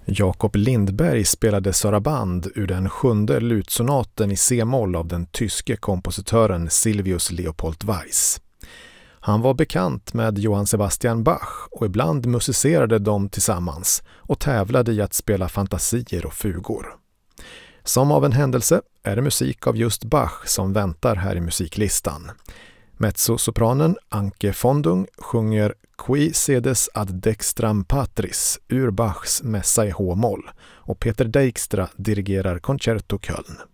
Jakob Lindberg spelade saraband ur den 7:e lutsonaten i C-moll av den tyske kompositören Silvius Leopold Weiss. Han var bekant med Johann Sebastian Bach och ibland musicerade de tillsammans och tävlade i att spela fantasier och fugor. Som av en händelse är det musik av just Bach som väntar här i musiklistan. Mezzosopranen Anke Fondung sjunger Qui sedes ad dextram patris ur Bachs mässa i H-moll och Peter Dijkstra dirigerar Concerto Köln.